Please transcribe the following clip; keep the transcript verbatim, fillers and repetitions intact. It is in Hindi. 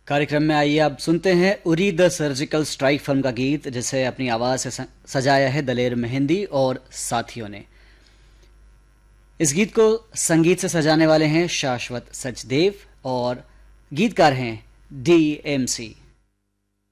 कार्यक्रम में आइए अब सुनते हैं Uri the surgical strike film का गीत, जिसे अपनी आवाज से स- सजाया है दलेर मेहंदी और साथियों ने। इस गीत को संगीत से सजाने वाले हैं शाश्वत सचदेव और गीतकार हैं डी एम सी।